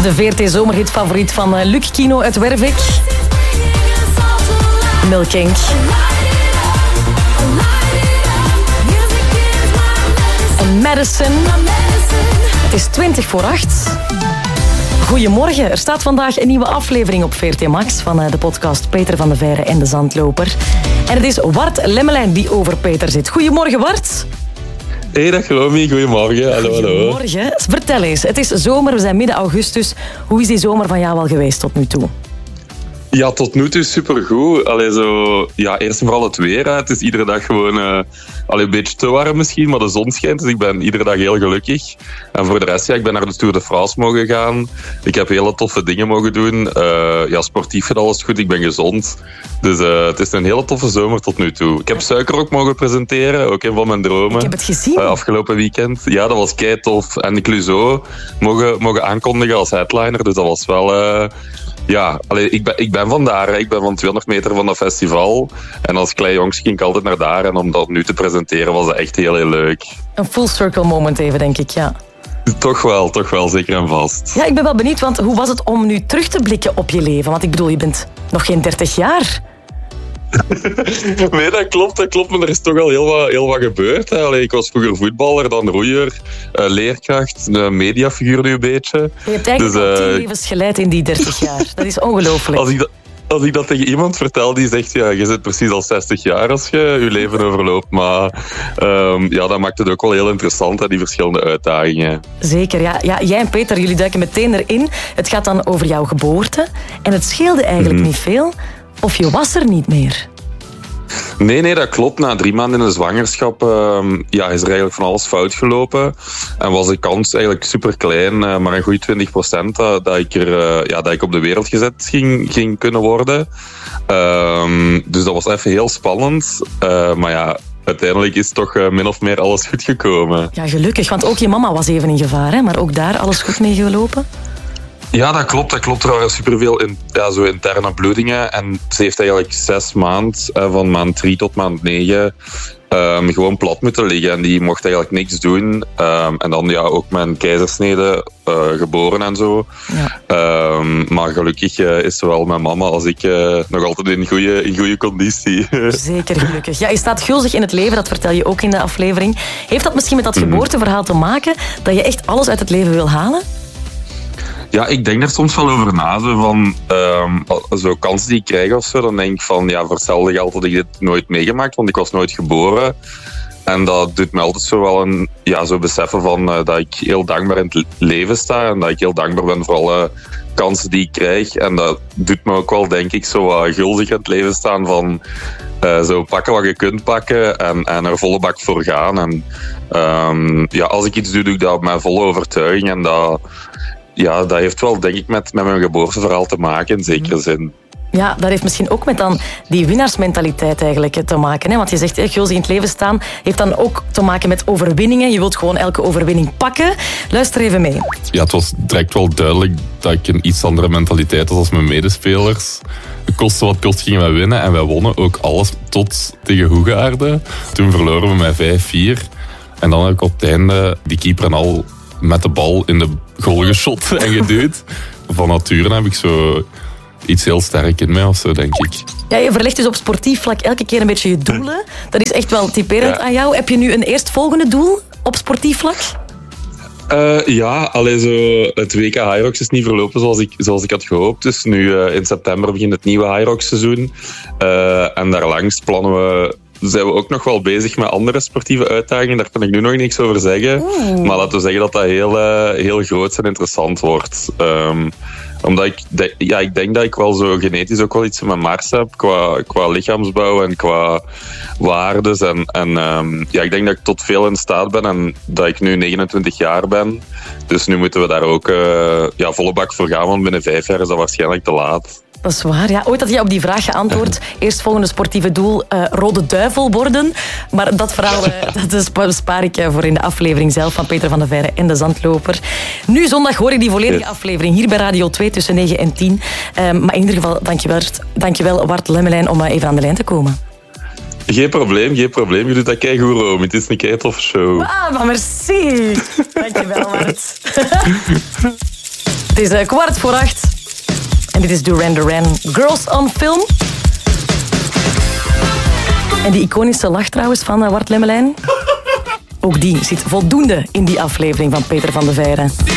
De VRT-zomerhit-favoriet van Luc Kino uit Wervik. Milking. En Madison. Het is 7:20. Goedemorgen, er staat vandaag een nieuwe aflevering op VRT Max van de podcast Peter van de Veire en de Zandloper. En het is Wart Lemmelijn die over Peter zit. Goedemorgen, Wart. Hey, dag Romy. Goedemorgen. Hallo. Goedemorgen. Vertel eens, het is zomer, we zijn midden augustus. Hoe is die zomer van jou al geweest tot nu toe? Ja, tot nu toe supergoed. Eerst en vooral het weer. Hè. Het is iedere dag gewoon een beetje te warm misschien, maar de zon schijnt. Dus ik ben iedere dag heel gelukkig. En voor de rest, ik ben naar de Tour de France mogen gaan. Ik heb hele toffe dingen mogen doen. Sportief gaat alles goed. Ik ben gezond. Dus het is een hele toffe zomer tot nu toe. Ik heb Suiker ook mogen presenteren. Ook een van mijn dromen. Ik heb het gezien. Afgelopen weekend. Ja, dat was keitof. En Clouseau mogen aankondigen als headliner. Dus dat was wel... ik ben van daar. Ik ben van 200 meter van dat festival. En als klein jongens ging ik altijd naar daar. En om dat nu te presenteren was dat echt heel, heel leuk. Een full circle moment even, denk ik, ja. Toch wel, zeker en vast. Ja, ik ben wel benieuwd, want hoe was het om nu terug te blikken op je leven? Want ik bedoel, je bent nog geen 30 jaar. Nee, dat klopt, maar er is toch al heel wat gebeurd. Hè. Ik was vroeger voetballer, dan roeier, leerkracht, mediafiguur nu een beetje. Je hebt eigenlijk al 10 levens geleid in die 30 jaar. Dat is ongelooflijk. Als ik dat tegen iemand vertel die zegt, ja, je zit precies al 60 jaar als je je leven overloopt. Maar dat maakt het ook wel heel interessant, hè, die verschillende uitdagingen. Zeker, ja. Jij en Peter, jullie duiken meteen erin. Het gaat dan over jouw geboorte. En het scheelde eigenlijk niet veel. Of je was er niet meer. Nee, dat klopt. Na 3 maanden in de zwangerschap is er eigenlijk van alles fout gelopen. En was de kans eigenlijk super klein, maar een goede 20% dat ik op de wereld gezet ging kunnen worden. Dus dat was even heel spannend. Maar ja, uiteindelijk is toch min of meer alles goed gekomen. Ja, gelukkig. Want ook je mama was even in gevaar, hè? Maar ook daar alles goed mee gelopen? Ja, dat klopt. Er waren superveel interne bloedingen. En ze heeft eigenlijk 6 maanden, van maand 3 tot maand 9, gewoon plat moeten liggen. En die mocht eigenlijk niks doen. En dan ook mijn keizersnede geboren en zo. Ja. Maar gelukkig is zowel mijn mama als ik nog altijd in goede conditie. Zeker gelukkig. Ja, je staat gulzig in het leven, dat vertel je ook in de aflevering. Heeft dat misschien met dat geboorteverhaal te maken? Dat je echt alles uit het leven wil halen? Ja, ik denk er soms wel over na. Zo kansen die ik krijg of zo, dan denk ik van, ja, voor hetzelfde geld had ik dit nooit meegemaakt, want ik was nooit geboren. En dat doet me altijd zo wel zo beseffen van dat ik heel dankbaar in het leven sta en dat ik heel dankbaar ben voor alle kansen die ik krijg. En dat doet me ook wel, denk ik, zo gulzig in het leven staan van zo pakken wat je kunt pakken en er volle bak voor gaan. En als ik iets doe, doe ik dat met volle overtuiging en dat heeft wel, denk ik, met mijn geboorteverhaal te maken, in zekere zin. Ja, dat heeft misschien ook met dan die winnaarsmentaliteit eigenlijk te maken. Hè? Want je zegt, gulzig in het leven staan heeft dan ook te maken met overwinningen. Je wilt gewoon elke overwinning pakken. Luister even mee. Ja, het was direct wel duidelijk dat ik een iets andere mentaliteit had als mijn medespelers. Koste wat kost gingen wij winnen en wij wonnen ook alles tot tegen Hoegaarden. Toen verloren we met 5-4. En dan heb ik op het einde die keeper en al met de bal in de goal geschot en geduwd. Van nature heb ik zo iets heel sterk in mij of zo, denk ik. Ja, je verlegt dus op sportief vlak elke keer een beetje je doelen. Dat is echt wel typerend aan jou. Heb je nu een eerstvolgende doel op sportief vlak? Het WK Hyrox is niet verlopen zoals ik had gehoopt. Dus nu in september begint het nieuwe Hyrox seizoen. En daarlangs zijn we ook nog wel bezig met andere sportieve uitdagingen. Daar kan ik nu nog niks over zeggen. Maar laten we zeggen dat dat heel groot en interessant wordt. Omdat ik denk dat ik wel zo genetisch ook wel iets in mijn mars heb. Qua lichaamsbouw en qua waardes. Ik denk dat ik tot veel in staat ben. En dat ik nu 29 jaar ben. Dus nu moeten we daar ook volle bak voor gaan. Want binnen 5 jaar is dat waarschijnlijk te laat. Dat is waar, ja. Ooit had jij op die vraag geantwoord. Eerstvolgende sportieve doel, Rode Duivel worden. Maar dat verhaal dat spaar ik voor in de aflevering zelf van Peter van de Veire en de Zandloper. Nu zondag hoor je die volledige aflevering hier bij Radio 2 tussen 9 en 10. Maar in ieder geval, dankjewel Wart Lemmelijn om even aan de lijn te komen. Geen probleem. Je doet dat keigoed, Romy. Het is een keitoffe show. Ah, maar merci. Dankjewel, Wart. Het is 7:15. En dit is Duran Duran, Girls on Film. En die iconische lach trouwens van Wart Lemmelijn. Ook die zit voldoende in die aflevering van Peter van de Veire.